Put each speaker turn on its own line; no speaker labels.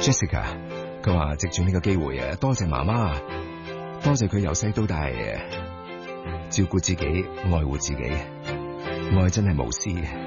Jessica， 佢話藉住呢個機會啊，多謝媽媽，多謝佢由細到大照顧自己、愛護自己，愛真係無私嘅。